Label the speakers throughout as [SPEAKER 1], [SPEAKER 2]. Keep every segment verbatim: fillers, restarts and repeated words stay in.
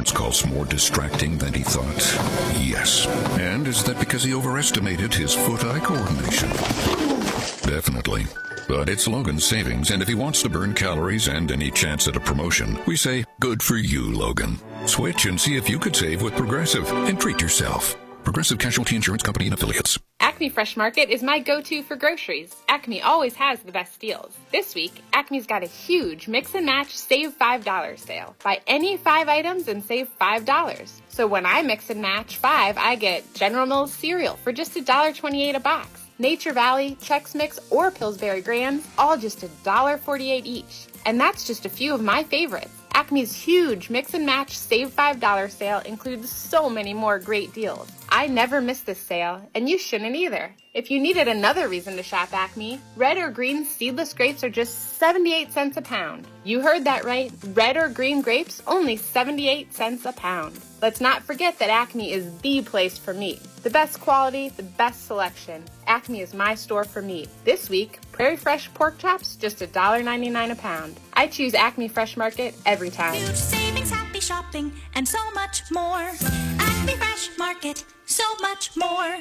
[SPEAKER 1] calls more distracting than he thought? Yes. And is that because he overestimated his foot-eye coordination? Definitely. But it's Logan's savings, and if he wants to burn calories and any chance at a promotion, we say, good for you, Logan. Switch and see if you could save with Progressive and treat yourself. Progressive Casualty Insurance Company and Affiliates.
[SPEAKER 2] Acme Fresh Market is my go-to for groceries. Acme always has the best deals. This week, Acme's got a huge Mix and Match Save five dollars sale. Buy any five items and save five dollars. So when I mix and match five, I get General Mills cereal for just one dollar and twenty-eight cents a box. Nature Valley, Chex Mix, or Pillsbury Grands, all just one dollar and forty-eight cents each. And that's just a few of my favorites. Acme's huge Mix and Match Save five dollars sale includes so many more great deals. I never miss this sale, and you shouldn't either. If you needed another reason to shop Acme, red or green seedless grapes are just seventy-eight cents a pound. You heard that right. Red or green grapes, only seventy-eight cents a pound. Let's not forget that Acme is the place for meat. The best quality, the best selection. Acme is my store for meat. This week, Prairie Fresh pork chops, just one dollar and ninety-nine cents a pound. I choose Acme Fresh Market every time.
[SPEAKER 3] Huge savings, happy shopping, and so much more. Acme Fresh Market, so much more.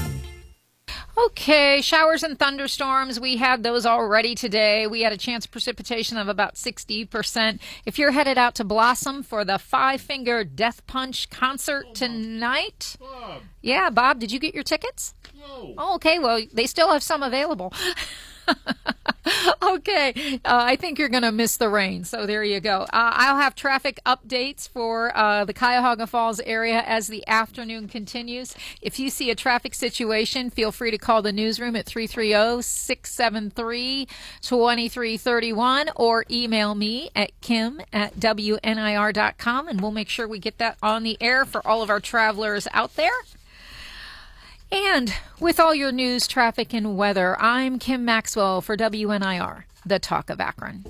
[SPEAKER 4] Okay, showers and thunderstorms, we had those already today. We had a chance of precipitation of about sixty percent. If you're headed out to Blossom for the Five Finger Death Punch concert tonight.
[SPEAKER 5] Bob.
[SPEAKER 4] Yeah, Bob, did you get your tickets?
[SPEAKER 5] No.
[SPEAKER 4] Oh, okay, well, they still have some available. Okay, uh, I think you're going to miss the rain, so there you go. Uh, I'll have traffic updates for uh, the Cuyahoga Falls area as the afternoon continues. If you see a traffic situation, feel free to call the newsroom at three three zero, six seven three, two three three one or email me at kim at w n i r dot com, and we'll make sure we get that on the air for all of our travelers out there. And with all your news, traffic, and weather, I'm Kim Maxwell for W N I R, the Talk of Akron.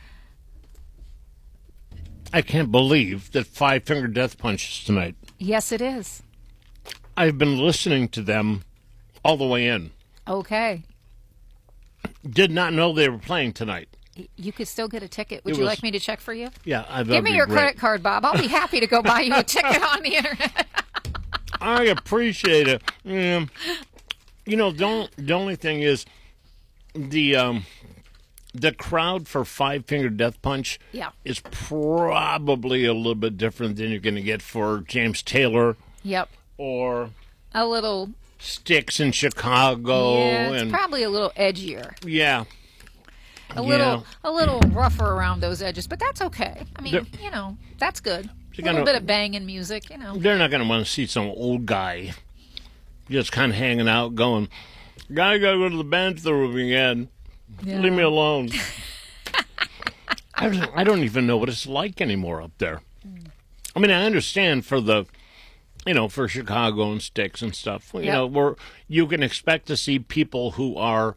[SPEAKER 5] I can't believe that Five Finger Death Punch is tonight.
[SPEAKER 4] Yes, it is.
[SPEAKER 5] I've been listening to them all the way in.
[SPEAKER 4] Okay.
[SPEAKER 5] Did not know they were playing tonight.
[SPEAKER 4] You could still get a ticket. Would
[SPEAKER 5] It
[SPEAKER 4] you
[SPEAKER 5] was-
[SPEAKER 4] like me to check for you?
[SPEAKER 5] Yeah, I've
[SPEAKER 4] Give me your credit card, Bob. I'll be happy to go buy you a ticket on the internet.
[SPEAKER 5] I appreciate it. Yeah. You know, don't, the only thing is the um, the crowd for Five Finger Death Punch
[SPEAKER 4] Yeah.
[SPEAKER 5] is probably a little bit different than you're going to get for James Taylor
[SPEAKER 4] Yep.
[SPEAKER 5] or
[SPEAKER 4] A little,
[SPEAKER 5] Styx in Chicago.
[SPEAKER 4] yeah, it's
[SPEAKER 5] and
[SPEAKER 4] probably a little edgier.
[SPEAKER 5] yeah,
[SPEAKER 4] A
[SPEAKER 5] Yeah.
[SPEAKER 4] little a little rougher around those edges, but that's okay. I mean,
[SPEAKER 5] They're-
[SPEAKER 4] you know, that's good. A
[SPEAKER 5] You're
[SPEAKER 4] little
[SPEAKER 5] gonna-
[SPEAKER 4] bit of banging music, you know.
[SPEAKER 5] they're not going to want to see some old guy just kind of hanging out going, gotta go to the bathroom again.
[SPEAKER 4] Yeah.
[SPEAKER 5] Leave me alone. I, don't, I don't even know what it's like anymore up there. I mean, I understand for the, you know, for Chicago and Styx and stuff. You
[SPEAKER 4] Yep.
[SPEAKER 5] know, where you can expect to see people who are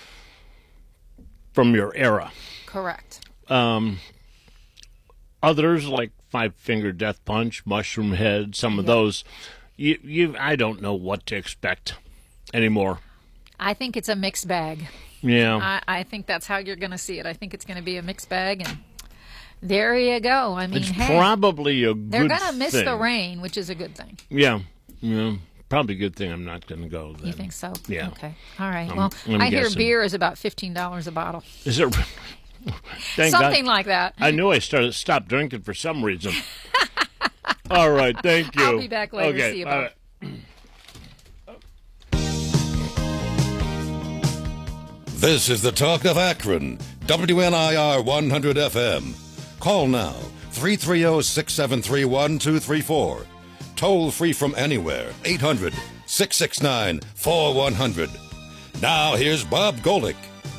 [SPEAKER 5] from your era.
[SPEAKER 4] Correct.
[SPEAKER 5] Um, others like Five Finger Death Punch, Mushroom Head, some of
[SPEAKER 4] Yeah.
[SPEAKER 5] those, you, you, I don't know what to expect anymore.
[SPEAKER 4] I think it's a mixed bag.
[SPEAKER 5] Yeah,
[SPEAKER 4] I, I think that's how you're going to see it. I think it's going to be a mixed bag, and there you go. I mean,
[SPEAKER 5] it's
[SPEAKER 4] hey,
[SPEAKER 5] probably a good
[SPEAKER 4] they're going to miss
[SPEAKER 5] thing.
[SPEAKER 4] the rain, which is a good thing.
[SPEAKER 5] Yeah, yeah, probably a good thing I'm not going to go then.
[SPEAKER 4] You think so?
[SPEAKER 5] Yeah.
[SPEAKER 4] Okay. All right.
[SPEAKER 5] I'm-
[SPEAKER 4] well,
[SPEAKER 5] I'm
[SPEAKER 4] I hear
[SPEAKER 5] guessing.
[SPEAKER 4] beer is about fifteen dollars a bottle.
[SPEAKER 5] Is it? Thank
[SPEAKER 4] Something
[SPEAKER 5] God.
[SPEAKER 4] like that.
[SPEAKER 5] I knew I started stopped drinking for some reason. All right, thank you.
[SPEAKER 4] I'll be back later.
[SPEAKER 5] Okay,
[SPEAKER 4] See you,
[SPEAKER 5] all
[SPEAKER 4] Bob.
[SPEAKER 5] right.
[SPEAKER 6] This is the Talk of Akron, W N I R one hundred F M. Call now, three three zero, six seven three, one two three four. Toll free from anywhere, eight hundred, six six nine, four one zero zero. Now here's Bob Golick.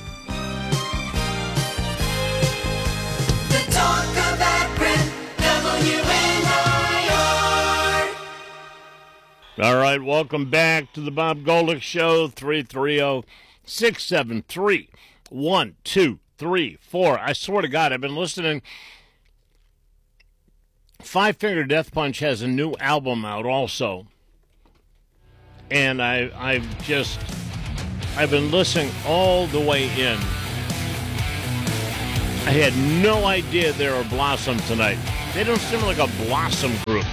[SPEAKER 3] The Talk of Akron, W N I R.
[SPEAKER 5] All right, welcome back to the Bob Golick Show, three three zero, six seven three, one two three four. I swear to God, I've been listening. Five Finger Death Punch has a new album out also. And I, I've just, I've been listening all the way in. I had no idea they were Blossom tonight. They don't seem like a blossom group.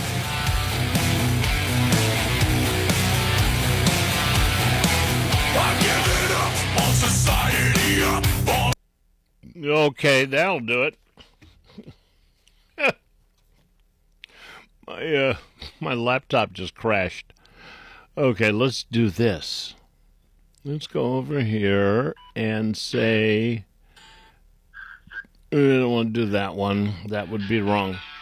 [SPEAKER 5] Okay, that'll do it. my uh, my laptop just crashed. Okay, let's do this. Let's go over here and say, I don't want to do that one. That would be wrong.